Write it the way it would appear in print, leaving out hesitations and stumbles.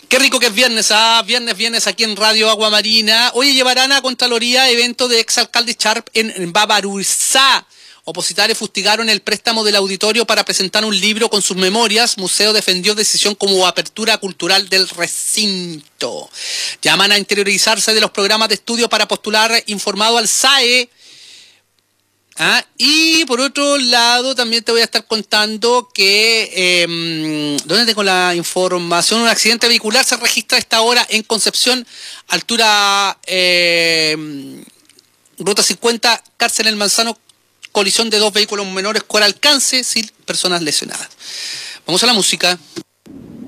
Qué rico que es viernes, viernes aquí en Radio Agua Marina. Oye, llevarán a Contraloría evento de exalcalde Sharp en Babarurzá. Opositores fustigaron el préstamo del auditorio para presentar un libro con sus memorias. Museo defendió decisión como apertura cultural del recinto. Llaman a interiorizarse de los programas de estudio para postular informado al SAE. Y por otro lado también te voy a estar contando que ¿dónde tengo la información? Un accidente vehicular se registra a esta hora en Concepción, altura ruta 50, cárcel El Manzano, colisión de dos vehículos menores con alcance sin personas lesionadas. Vamos a la música.